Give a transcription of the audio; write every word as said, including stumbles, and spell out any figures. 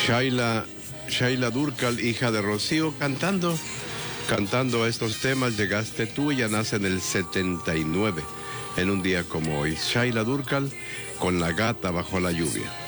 Shaila, Shaila Durcal, hija de Rocío, cantando, cantando estos temas. Llegaste tú, ella nace en el setenta y nueve, en un día como hoy. Shaila Durcal con La gata bajo la lluvia.